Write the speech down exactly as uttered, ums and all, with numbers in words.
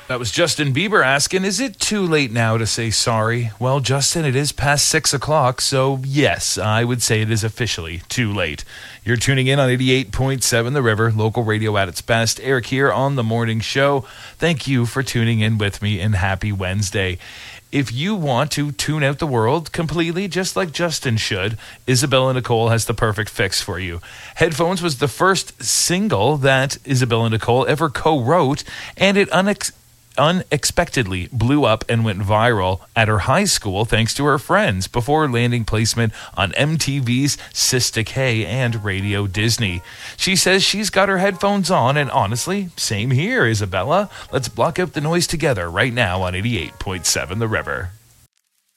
That was Justin Bieber asking, is it too late now to say sorry? Well, Justin, it is past six o'clock, so yes, I would say it is officially too late. You're tuning in on eighty-eight point seven The River, local radio at its best. Eric here on The Morning Show. Thank you for tuning in with me, and happy Wednesday. If you want to tune out the world completely, just like Justin should, Isabella Nicole has the perfect fix for you. Headphones was the first single that Isabella Nicole ever co-wrote, and it unex- unexpectedly blew up and went viral at her high school thanks to her friends before landing placement on M T V's Sister K and Radio Disney. She says she's got her headphones on, and honestly, same here, Isabella. Let's block out the noise together right now on eighty-eight point seven The River.